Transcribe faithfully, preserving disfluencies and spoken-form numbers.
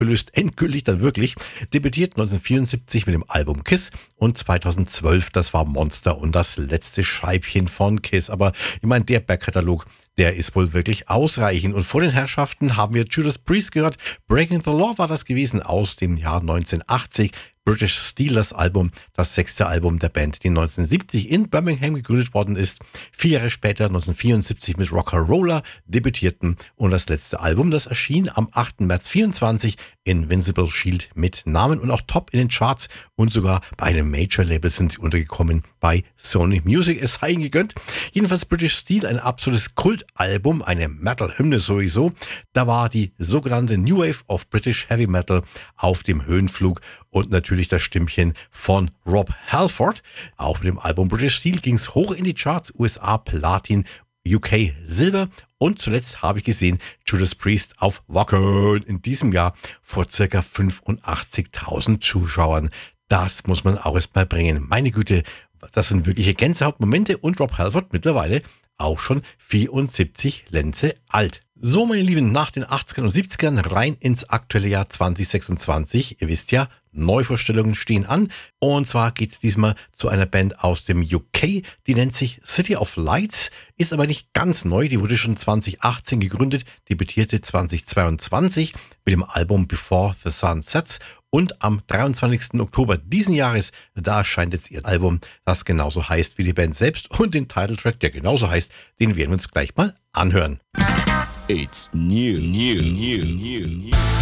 aufgelöst, endgültig dann wirklich, debütiert neunzehnhundertvierundsiebzig mit dem Album Kiss und zweitausendzwölf, das war Monster und das letzte Scheibchen von Kiss. Aber ich meine, der Backkatalog, der ist wohl wirklich ausreichend. Und vor den Herrschaften haben wir Judas Priest gehört. Breaking the Law war das gewesen aus dem Jahr neunzehnhundertachtzig. British Steel, das Album, das sechste Album der Band, die neunzehnhundertsiebzig in Birmingham gegründet worden ist. Vier Jahre später, neunzehnhundertvierundsiebzig, mit Rock'n'Roller debütierten. Und das letzte Album, das erschien am achten März vierundzwanzig, Invincible Shield mit Namen und auch top in den Charts. Und sogar bei einem Major-Label sind sie untergekommen, bei Sony Music. Es sei ihnen gegönnt. Jedenfalls British Steel, ein absolutes Kultalbum, eine Metal-Hymne sowieso. Da war die sogenannte New Wave of British Heavy Metal auf dem Höhenflug. Und natürlich das Stimmchen von Rob Halford. Auch mit dem Album British Steel ging es hoch in die Charts. U S A Platin, U K Silber. Und zuletzt habe ich gesehen, Judas Priest auf Wacken in diesem Jahr vor circa fünfundachtzigtausend Zuschauern. Das muss man auch erst mal bringen. Meine Güte, das sind wirkliche Gänsehautmomente. Und Rob Halford mittlerweile auch schon vierundsiebzig Lenze alt. So, meine Lieben, nach den achtzigern und siebzigern rein ins aktuelle Jahr zwanzig sechsundzwanzig. Ihr wisst ja, Neuvorstellungen stehen an. Und zwar geht's diesmal zu einer Band aus dem U K, die nennt sich City of Lights, ist aber nicht ganz neu. Die wurde schon zwanzig achtzehn gegründet, debütierte zwanzig zweiundzwanzig mit dem Album Before the Sun Sets. Und am dreiundzwanzigsten Oktober diesen Jahres, da erscheint jetzt ihr Album, das genauso heißt wie die Band selbst. Und den Titeltrack, der genauso heißt, den werden wir uns gleich mal anhören. It's new, new, new, new, new.